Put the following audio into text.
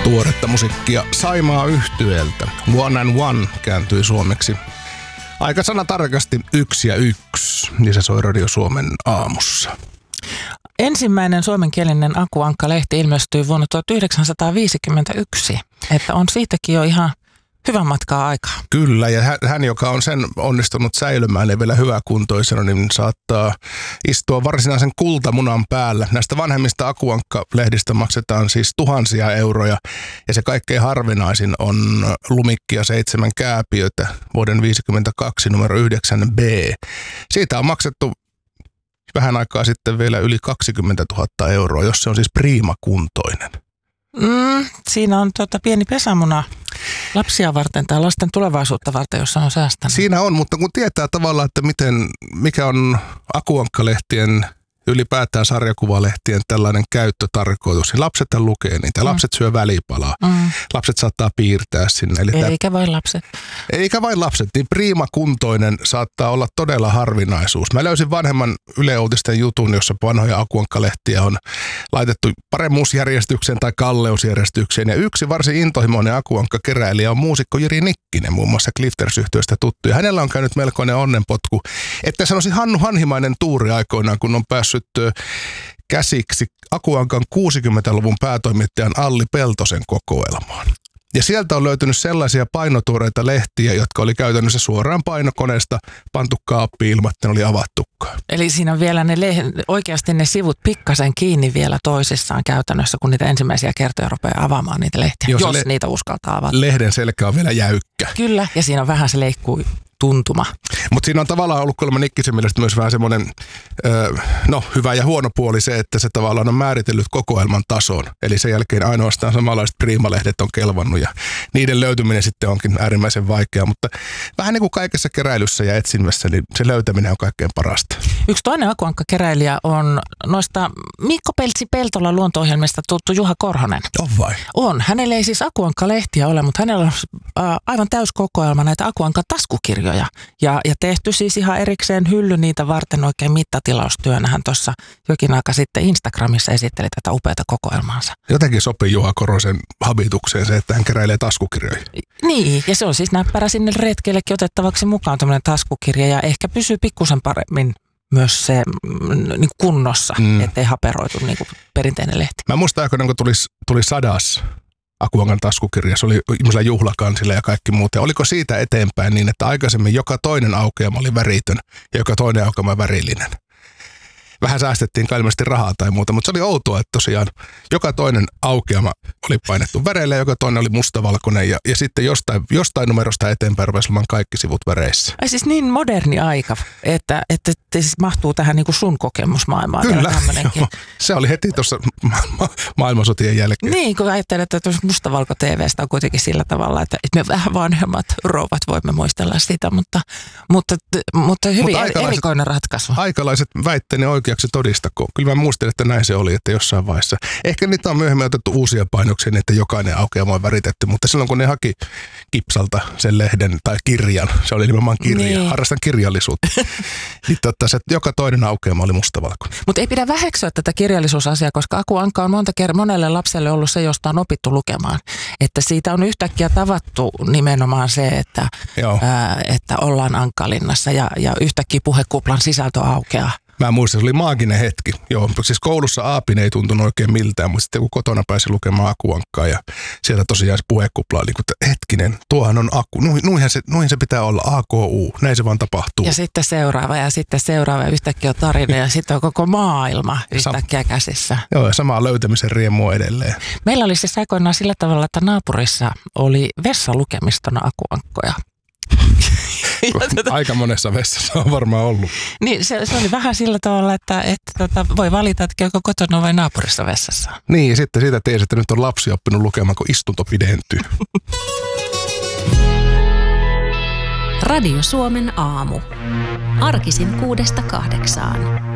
Tuoretta musiikkia Saimaa yhtyeeltä. One and One kääntyi suomeksi aika sanatarkasti 1 ja 1, niin se soi Radio Suomen aamussa. Ensimmäinen suomenkielinen Aku Ankka-lehti ilmestyi vuonna 1951, että on siitäkin jo ihan hyvän matkaa aikaa. Kyllä, ja hän, joka on sen onnistunut säilymään ja vielä hyväkuntoisena, niin saattaa istua varsinaisen kultamunan päällä. Näistä vanhemmista Aku Ankka-lehdistä maksetaan siis tuhansia euroja, ja se kaikkein harvinaisin on Lumikkia 7 kääpiötä vuoden 1952 numero 9b. Siitä on maksettu vähän aikaa sitten vielä yli 20 000 euroa, jos se on siis priimakuntoinen. Siinä on pieni pesämuna lapsia varten tai lasten tulevaisuutta varten, jossa on säästänyt. Siinä on, mutta kun tietää tavallaan, että mikä on Aku Ankka-lehtien, ylipäätään sarjakuvalehtien tällainen käyttötarkoitus, niin lapsethan lukee niitä, lapset syö välipalaa, lapset saattaa piirtää sinne. Eli eikä vain lapset. Eikä vain lapset, niin priimakuntoinen saattaa olla todella harvinaisuus. Mä löysin vanhemman Yle Uutisten jutun, jossa vanhoja Aku Ankka-lehtiä on laitettu paremmuusjärjestykseen tai kalleusjärjestykseen. Ja yksi varsin intohimoinen Aku Ankka-keräilijä on muusikko Jiri Nikkinen, muun muassa Clifters-yhtiöstä tuttu. Ja hänellä on käynyt melkoinen onnenpotku, että sanoisin Hannu Hanhimainen tuuri aikoinaan, kun on päässyt käsiksi Aku Ankan 60-luvun päätoimittajan Alli Peltosen kokoelmaan. Ja sieltä on löytynyt sellaisia painotuoreita lehtiä, jotka oli käytännössä suoraan painokoneesta pantu kaappiin ilman, että ne oli avattukaan. Eli siinä on vielä oikeasti ne sivut pikkasen kiinni vielä toisissaan käytännössä, kun niitä ensimmäisiä kertoja rupeaa avaamaan niitä lehtiä, jos niitä uskaltaa avata. Lehden selkä on vielä jäykkä. Kyllä, ja siinä on vähän se leikkuu tuntuma. Mutta siinä on tavallaan ollut kolme Nikkisen mielestä myös vähän semmoinen hyvä ja huono puoli se, että se tavallaan on määritellyt kokoelman tason. Eli sen jälkeen ainoastaan samanlaiset priimalehdet on kelvannut ja niiden löytyminen sitten onkin äärimmäisen vaikeaa. Mutta vähän niin kuin kaikessa keräilyssä ja etsinnässä, niin se löytäminen on kaikkein parasta. Yksi toinen Aku Ankka-keräilijä on noista Mikko Peltsi-Peltola luonto-ohjelmista tuttu Juha Korhonen. On vai? On. Hänellä ei siis Aku Ankka-lehtiä ole, mutta hänellä on aivan täyskokoelma näitä Aku Ankan taskukirjoja. Ja tehty siis ihan erikseen hylly niitä varten oikein mittatilaustyönä. Hän tuossa jokin aika sitten Instagramissa esitteli tätä upeata kokoelmaansa. Jotenkin sopii Juha Korhosen habitukseen se, että hän keräilee taskukirjoja. Niin, ja se on siis näppärä sinne retkeillekin otettavaksi mukaan tämmöinen taskukirja ja ehkä pysyy pikkusen paremmin myös se niin kunnossa, ettei haperoitu niin kuin perinteinen lehti. Mä muistan aikoinaan, kun tuli Sadas Aku Ankan taskukirja, se oli ihmisellä juhlakansilla ja kaikki muuta. Oliko siitä eteenpäin niin, että aikaisemmin joka toinen aukeama oli väritön ja joka toinen aukeama värillinen? Vähän säästettiin ilmeisesti rahaa tai muuta, mutta se oli outoa, että tosiaan joka toinen aukeama oli painettu väreillä ja joka toinen oli mustavalkoinen ja sitten jostain numerosta eteenpäin rupesi olemaan kaikki sivut väreissä. Ai siis niin moderni aika, että siis mahtuu tähän niin kuin sun kokemusmaailmaan. Kyllä, se oli heti tuossa maailmansotien jälkeen. Niin, kun ajattelet, että mustavalko-TVstä on kuitenkin sillä tavalla, että me vähän vanhemmat rouvat voimme muistella sitä, mutta hyvin erikoinen ratkaisu. Aikalaiset väitteeni oikeaksi todistakoon. Kyllä mä muistelin, että näin se oli, että jossain vaiheessa. Ehkä niitä on myöhemmin otettu uusia painoksia, niin että jokainen aukeama on väritetty, mutta silloin kun ne haki Kipsalta sen lehden tai kirjan, se oli nimenomaan kirja, harrastan kirjallisuutta, niin se joka toinen aukeama oli mustavalkoinen. Mutta ei pidä väheksyä tätä kirjallisuusasiaa, koska Aku Ankka on monelle lapselle ollut se, josta on opittu lukemaan. Että siitä on yhtäkkiä tavattu nimenomaan se, että ollaan Ankkalinnassa ja yhtäkkiä puhekuplan sisältö aukeaa. Mä muistan, se oli maaginen hetki. Joo, siis koulussa aapin ei tuntunut oikein miltään, mutta sitten kun kotona pääsi lukemaan Aku Ankkaa ja sieltä tosiaan se puhekupla oli, että hetkinen, tuohan on Aku, nuihin se pitää olla, AKU, näin se vaan tapahtuu. Ja sitten seuraava ja yhtäkkiä on tarina ja sitten on koko maailma yhtäkkiä käsissä. Joo, ja samaa löytämisen riemua edelleen. Meillä oli siis aikoinaan sillä tavalla, että naapurissa oli vessalukemistona Aku Ankkoja. Aika monessa vessassa on varmaan ollut. Niin, se oli vähän sillä tavalla, että voi valita, että käykö kotona vai naapurissa vessassa. Niin, ja sitten siitä tiesi, että nyt on lapsi oppinut lukemaan, kun istunto pidentyy. Radio Suomen aamu. Arkisin 6–8.